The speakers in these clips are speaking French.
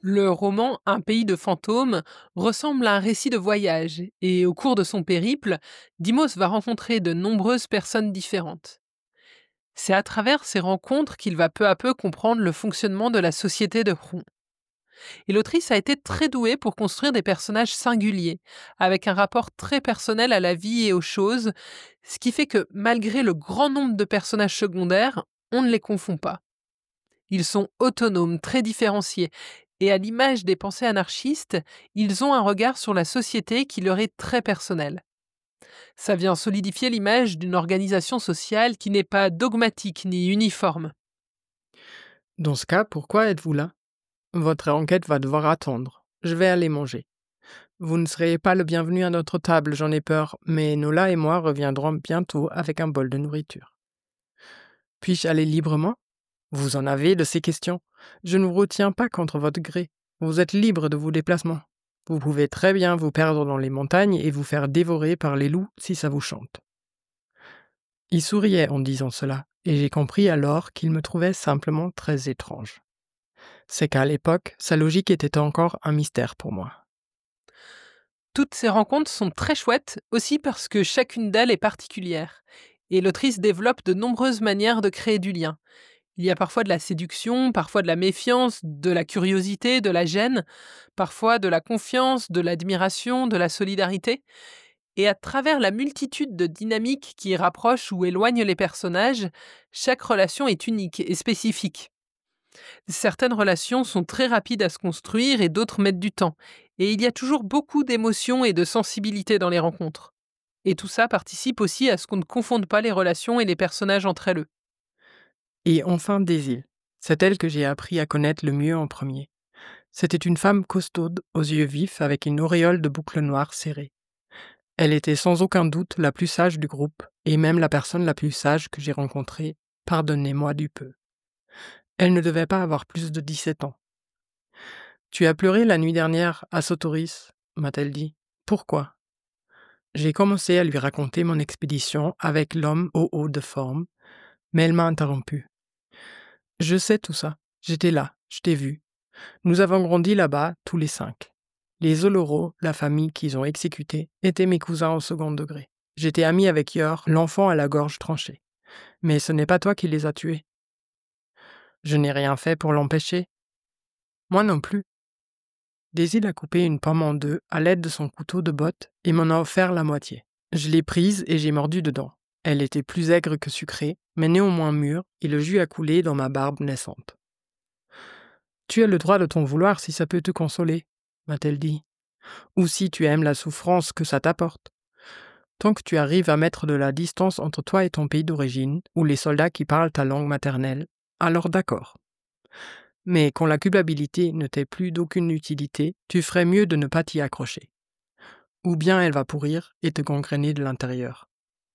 Le roman Un pays de fantômes ressemble à un récit de voyage et au cours de son périple, Dimos va rencontrer de nombreuses personnes différentes. C'est à travers ces rencontres qu'il va peu à peu comprendre le fonctionnement de la société de Hron. Et l'autrice a été très douée pour construire des personnages singuliers, avec un rapport très personnel à la vie et aux choses, ce qui fait que malgré le grand nombre de personnages secondaires, on ne les confond pas. Ils sont autonomes, très différenciés, et à l'image des pensées anarchistes, ils ont un regard sur la société qui leur est très personnel. Ça vient solidifier l'image d'une organisation sociale qui n'est pas dogmatique ni uniforme. Dans ce cas, pourquoi êtes-vous là? Votre enquête va devoir attendre. Je vais aller manger. Vous ne serez pas le bienvenu à notre table, j'en ai peur, mais Nola et moi reviendrons bientôt avec un bol de nourriture. Puis-je aller librement? Vous en avez de ces questions. Je ne vous retiens pas contre votre gré. Vous êtes libre de vos déplacements. Vous pouvez très bien vous perdre dans les montagnes et vous faire dévorer par les loups si ça vous chante. Il souriait en disant cela, et j'ai compris alors qu'il me trouvait simplement très étrange. C'est qu'à l'époque, sa logique était encore un mystère pour moi. Toutes ces rencontres sont très chouettes aussi parce que chacune d'elles est particulière. Et l'autrice développe de nombreuses manières de créer du lien. Il y a parfois de la séduction, parfois de la méfiance, de la curiosité, de la gêne, parfois de la confiance, de l'admiration, de la solidarité. Et à travers la multitude de dynamiques qui rapprochent ou éloignent les personnages, chaque relation est unique et spécifique. Certaines relations sont très rapides à se construire et d'autres mettent du temps. Et il y a toujours beaucoup d'émotions et de sensibilité dans les rencontres. Et tout ça participe aussi à ce qu'on ne confonde pas les relations et les personnages entre elles. Et enfin Daisy. C'est elle que j'ai appris à connaître le mieux en premier. C'était une femme costaude, aux yeux vifs, avec une auréole de boucles noires serrées. Elle était sans aucun doute la plus sage du groupe, et même la personne la plus sage que j'ai rencontrée, pardonnez-moi du peu. Elle ne devait pas avoir plus de 17 ans. Tu as pleuré la nuit dernière à Sotoris, m'a-t-elle dit. Pourquoi? J'ai commencé à lui raconter mon expédition avec l'homme au haut de forme, mais elle m'a interrompu. Je sais tout ça. J'étais là, je t'ai vu. Nous avons grandi là-bas, tous les 5. Les Oloro, la famille qu'ils ont exécutée, étaient mes cousins au second degré. J'étais ami avec Yor, l'enfant à la gorge tranchée. Mais ce n'est pas toi qui les as tués. Je n'ai rien fait pour l'empêcher. Moi non plus. Daisy a coupé une pomme en deux à l'aide de son couteau de botte et m'en a offert la moitié. Je l'ai prise et j'ai mordu dedans. Elle était plus aigre que sucrée, mais néanmoins mûre, et le jus a coulé dans ma barbe naissante. Tu as le droit de t'en vouloir si ça peut te consoler, m'a-t-elle dit. Ou si tu aimes la souffrance que ça t'apporte. Tant que tu arrives à mettre de la distance entre toi et ton pays d'origine, ou les soldats qui parlent ta langue maternelle, alors d'accord. Mais quand la culpabilité ne t'est plus d'aucune utilité, tu ferais mieux de ne pas t'y accrocher. Ou bien elle va pourrir et te gangréner de l'intérieur.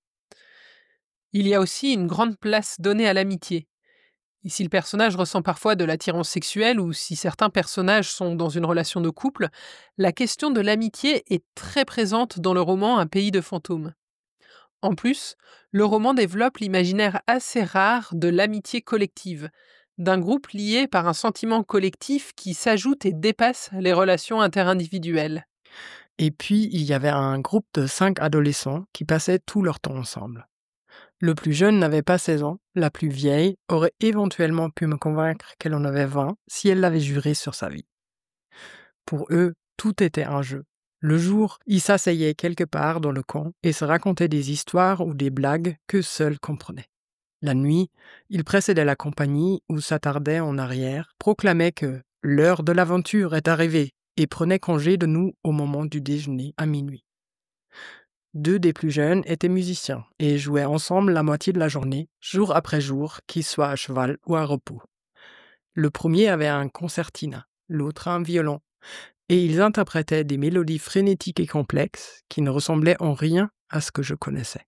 Il y a aussi une grande place donnée à l'amitié. Et si le personnage ressent parfois de l'attirance sexuelle ou si certains personnages sont dans une relation de couple, la question de l'amitié est très présente dans le roman Un pays de fantômes. En plus, le roman développe l'imaginaire assez rare de l'amitié collective, d'un groupe lié par un sentiment collectif qui s'ajoute et dépasse les relations interindividuelles. Et puis, il y avait un groupe de 5 adolescents qui passaient tout leur temps ensemble. Le plus jeune n'avait pas 16 ans, la plus vieille aurait éventuellement pu me convaincre qu'elle en avait 20 si elle l'avait juré sur sa vie. Pour eux, tout était un jeu. Le jour, ils s'asseyaient quelque part dans le camp et se racontaient des histoires ou des blagues que seuls comprenaient. La nuit, ils précédaient la compagnie ou s'attardaient en arrière, proclamaient que l'heure de l'aventure est arrivée et prenaient congé de nous au moment du déjeuner à minuit. 2 des plus jeunes étaient musiciens et jouaient ensemble la moitié de la journée, jour après jour, qu'ils soient à cheval ou à repos. Le premier avait un concertina, l'autre un violon, et ils interprétaient des mélodies frénétiques et complexes qui ne ressemblaient en rien à ce que je connaissais.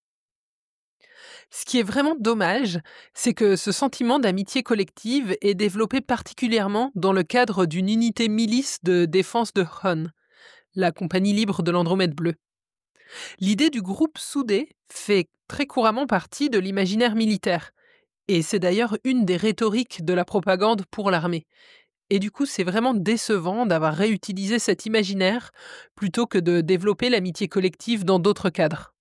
Ce qui est vraiment dommage, c'est que ce sentiment d'amitié collective est développé particulièrement dans le cadre d'une unité milice de défense de Hun, la compagnie libre de l'Andromède bleue. L'idée du groupe soudé fait très couramment partie de l'imaginaire militaire, et c'est d'ailleurs une des rhétoriques de la propagande pour l'armée. Et du coup, c'est vraiment décevant d'avoir réutilisé cet imaginaire plutôt que de développer l'amitié collective dans d'autres cadres.